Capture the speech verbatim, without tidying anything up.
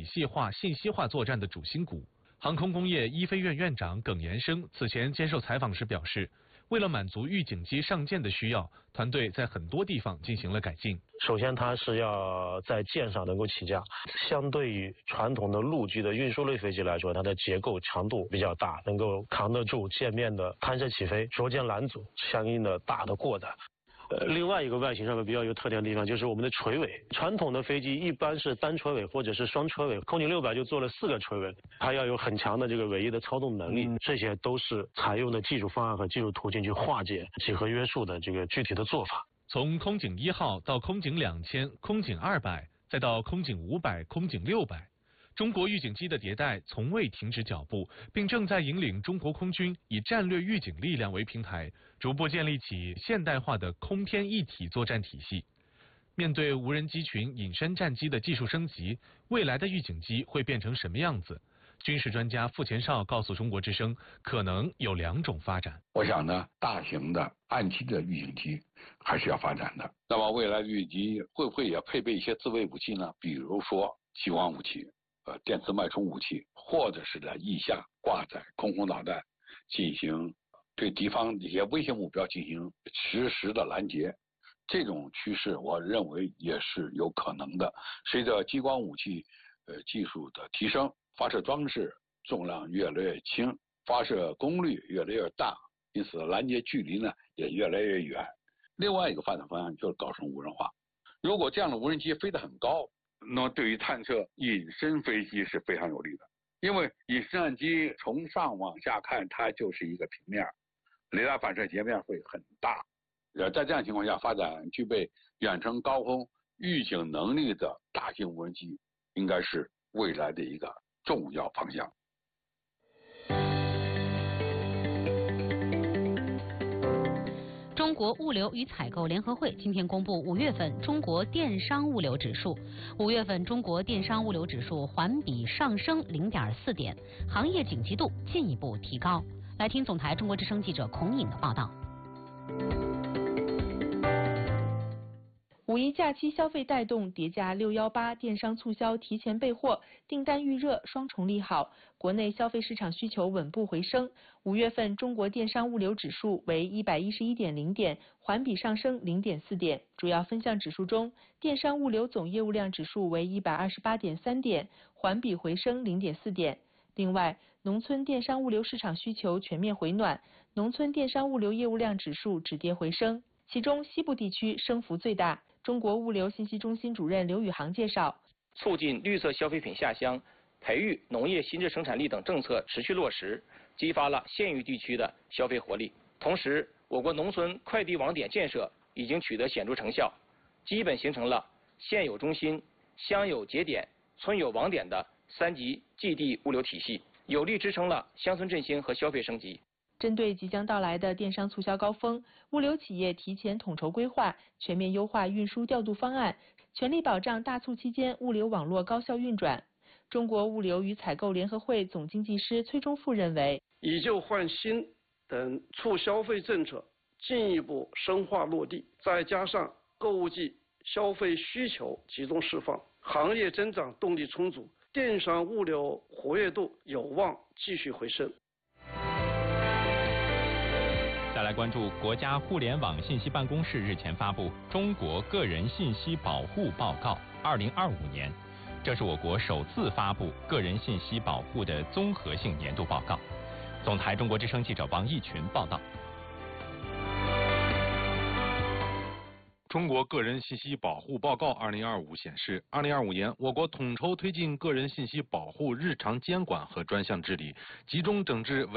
系化、信息化作战的主心骨。航空工业医飞院院长耿延生此前接受采访时表示，为了满足预警机上舰的需要，团队在很多地方进行了改进。 首先，它是要在舰上能够起降，相对于传统的陆基的运输类飞机来说，它的结构强度比较大，能够扛得住舰面的弹射起飞、着舰拦阻相应的大的过载。呃，另外一个外形上面比较有特点的地方就是我们的垂尾。传统的飞机一般是单垂尾或者是双垂尾，空警六百就做了四个垂尾，它要有很强的这个尾翼的操纵能力，嗯、这些都是采用的技术方案和技术途径去化解几何约束的这个具体的做法。 从空警一号到空警两千、空警二百，再到空警五百、空警六百。中国预警机的迭代从未停止脚步，并正在引领中国空军以战略预警力量为平台，逐步建立起现代化的空天一体作战体系。面对无人机群隐身战机的技术升级，未来的预警机会变成什么样子？军事专家傅前绍告诉中国之声，可能有两种发展。 我想呢，大型的岸基的预警机还是要发展的。那么未来预警机会不会也配备一些自卫武器呢？比如说激光武器。呃，电磁脉冲武器，或者是在翼下挂载空空导弹，进行对敌方一些威胁目标进行实时的拦截，这种趋势我认为也是有可能的。随着激光武器呃技术的提升，发射装置重量越来越轻，发射功率越来越大，因此拦截距离呢也越来越远。另外一个发展方向就是搞成无人化。如果这样的无人机飞得很高，那么对于探测隐身飞机是非常有利的，因为隐身战机从上往下看，它就是一个平面，雷达反射截面会很大。呃，在这样情况下，发展具备远程高空预警能力的大型无人机，应该是未来的一个重要方向。 中国物流与采购联合会今天公布五月份中国电商物流指数，五月份中国电商物流指数环比上升 零点四点，行业景气度进一步提高。来听总台中国之声记者孔颖的报道。 五一假期消费带动，叠加六一八电商促销提前备货，订单预热，双重利好，国内消费市场需求稳步回升。五月份中国电商物流指数为 一百一十一点零点，环比上升 零点四点。主要分项指数中，电商物流总业务量指数为 一百二十八点三点，环比回升 零点四点。另外，农村电商物流市场需求全面回暖，农村电商物流业务量指数止跌回升，其中西部地区升幅最大。中国物流信息中心主任刘宇航介绍， 促进绿色消费品下乡、培育农业新质生产力等政策持续落实，激发了县域地区的消费活力。同时，我国农村快递网点建设已经取得显著成效，基本形成了县有中心、乡有节点、村有网点的三级寄递物流体系，有力支撑了乡村振兴和消费升级。 针对即将到来的电商促销高峰，物流企业提前统筹规划，全面优化运输调度方案，全力保障大促期间物流网络高效运转。中国物流与采购联合会总经济师崔忠富认为， 以旧换新等促消费政策进一步深化落地，再加上购物季消费需求集中释放，行业增长动力充足，电商物流活跃度有望继续回升。 再来关注国家互联网信息办公室日前发布《中国个人信息保护报告二零二五年》，这是我国首次发布个人信息保护的综合性年度报告。总台中国之声记者王义群报道。 中国个人信息保护报告二零二五显示，二零二五年我国统筹推进个人信息保护日常监管和专项治理，集中整治